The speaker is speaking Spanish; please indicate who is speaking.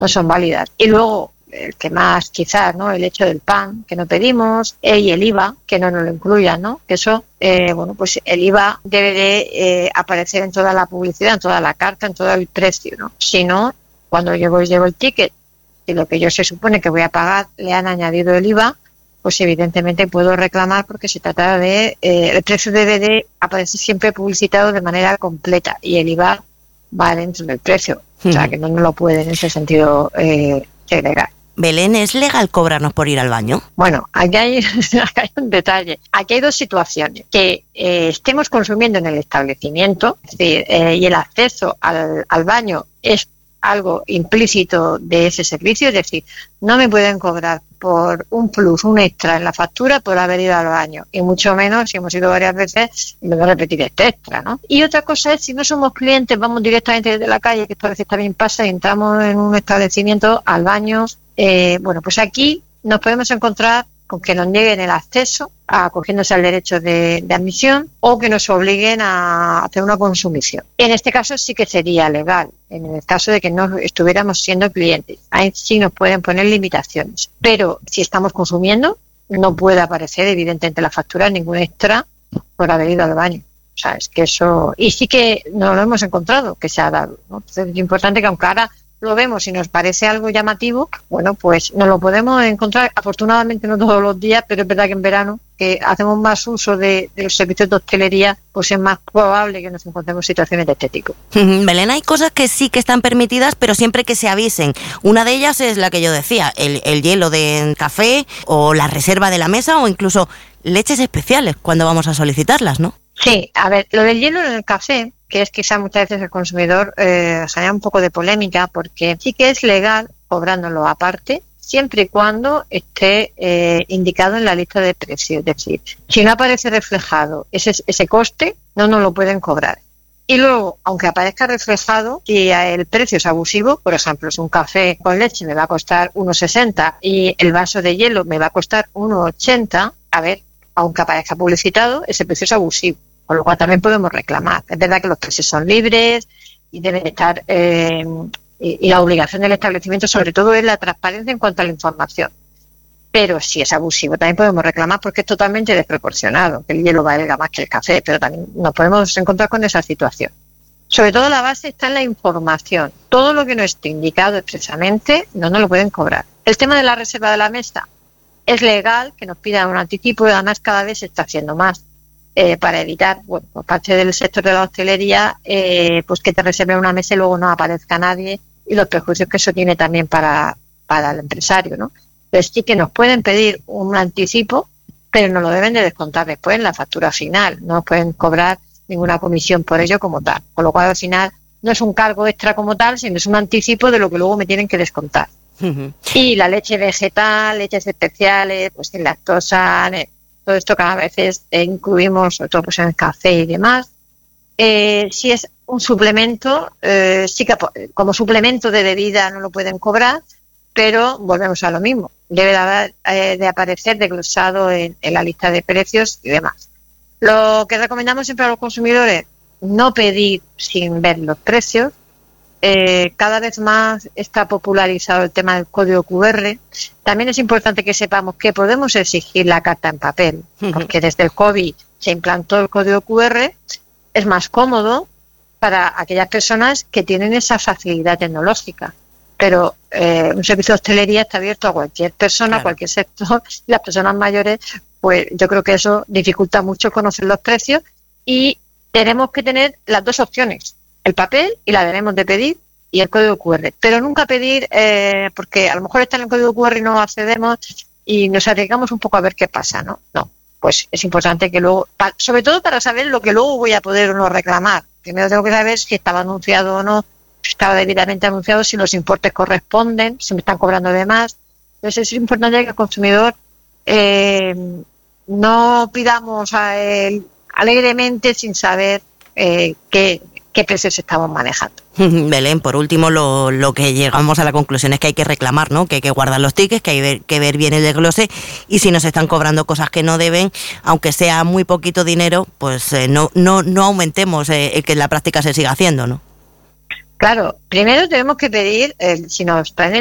Speaker 1: no son válidas. Y luego, el que más quizás, ¿no? El hecho del pan que no pedimos y el IVA, que no nos lo incluyan, ¿no? Que eso, pues el IVA debe de aparecer en toda la publicidad, en toda la carta, en todo el precio, ¿no? Si no, cuando yo llevo el ticket y lo que yo se supone que voy a pagar le han añadido el IVA, pues evidentemente puedo reclamar porque se trata de... el precio debe de aparecer siempre publicitado de manera completa y el IVA va dentro del precio. O sea, que no lo puede en ese sentido segregar.
Speaker 2: Belén, ¿es legal cobrarnos por ir al baño?
Speaker 1: Bueno, aquí hay un detalle. Aquí hay dos situaciones. Que estemos consumiendo en el establecimiento, es decir, y el acceso al baño es algo implícito de ese servicio, es decir, no me pueden cobrar por un plus, un extra en la factura por haber ido al baño, y mucho menos si hemos ido varias veces y me voy a repetir este extra, ¿no? Y otra cosa es si no somos clientes, vamos directamente desde la calle, que esto a veces también pasa, y entramos en un establecimiento al baño, pues aquí nos podemos encontrar con que nos nieguen el acceso, acogiéndose al derecho de admisión, o que nos obliguen a hacer una consumición. En este caso sí que sería legal, en el caso de que no estuviéramos siendo clientes. Ahí sí nos pueden poner limitaciones. Pero si estamos consumiendo, no puede aparecer evidentemente en la factura ningún extra por haber ido al baño. O sea, es que eso... Y sí que no lo hemos encontrado, que se ha dado, ¿no? Entonces es importante que aunque ahora lo vemos y nos parece algo llamativo, bueno, pues nos lo podemos encontrar, afortunadamente no todos los días, pero es verdad que en verano, que hacemos más uso de los servicios de hostelería, pues es más probable que nos encontremos situaciones de este tipo.
Speaker 2: Belén, hay cosas que sí que están permitidas, pero siempre que se avisen. Una de ellas es la que yo decía, el hielo de café, o la reserva de la mesa, o incluso leches especiales cuando vamos a solicitarlas, ¿no?
Speaker 1: Sí, a ver, lo del hielo en el café, que es quizá muchas veces el consumidor genera un poco de polémica, porque sí que es legal cobrándolo aparte, siempre y cuando esté indicado en la lista de precios. Es decir, si no aparece reflejado ese coste, no nos lo pueden cobrar. Y luego, aunque aparezca reflejado, si el precio es abusivo, por ejemplo, si un café con leche me va a costar 1,60 y el vaso de hielo me va a costar 1,80, a ver, aunque aparezca publicitado, ese precio es abusivo. Con lo cual también podemos reclamar. Es verdad que los precios son libres y deben estar, y la obligación del establecimiento sobre todo es la transparencia en cuanto a la información. Pero si es abusivo también podemos reclamar porque es totalmente desproporcionado, que el hielo valga más que el café, pero también nos podemos encontrar con esa situación. Sobre todo la base está en la información. Todo lo que no esté indicado expresamente no nos lo pueden cobrar. El tema de la reserva de la mesa es legal que nos pidan un anticipo y además cada vez se está haciendo más. Para evitar, bueno, por parte del sector de la hostelería, pues que te reserven una mesa y luego no aparezca nadie, y los perjuicios que eso tiene también para el empresario, ¿no? Entonces sí que nos pueden pedir un anticipo, pero no lo deben de descontar después en la factura final, no nos pueden cobrar ninguna comisión por ello como tal, con lo cual al final no es un cargo extra como tal, sino es un anticipo de lo que luego me tienen que descontar. Y la leche vegetal, leches especiales, pues sin lactosa, todo esto cada vez incluimos, sobre todo pues en el café y demás. Si es un suplemento, sí que como suplemento de bebida no lo pueden cobrar, pero volvemos a lo mismo. Debe de aparecer desglosado en la lista de precios y demás. Lo que recomendamos siempre a los consumidores, no pedir sin ver los precios. Cada vez más está popularizado el tema del código QR. También es importante que sepamos que podemos exigir la carta en papel, porque desde el COVID se implantó el código QR, es más cómodo para aquellas personas que tienen esa facilidad tecnológica. Pero un servicio de hostelería está abierto a cualquier persona, claro, cualquier sector, y las personas mayores, pues yo creo que eso dificulta mucho conocer los precios, y tenemos que tener las dos opciones, el papel, y la debemos de pedir, y el código QR. Pero nunca pedir, porque a lo mejor está en el código QR y no accedemos y nos arriesgamos un poco a ver qué pasa, ¿no? No, pues es importante que luego, sobre todo para saber lo que luego voy a poder o no reclamar. Primero tengo que saber si estaba anunciado o no, si estaba debidamente anunciado, si los importes corresponden, si me están cobrando de más. Entonces es importante que el consumidor no pidamos alegremente sin saber qué precios estamos manejando.
Speaker 2: Belén, por último, lo que llegamos a la conclusión es que hay que reclamar, ¿no? Que hay que guardar los tickets, que hay que ver bien el desglose, y si nos están cobrando cosas que no deben, aunque sea muy poquito dinero, pues no aumentemos que en la práctica se siga haciendo, ¿no?
Speaker 1: Claro, primero tenemos que pedir, si nos traen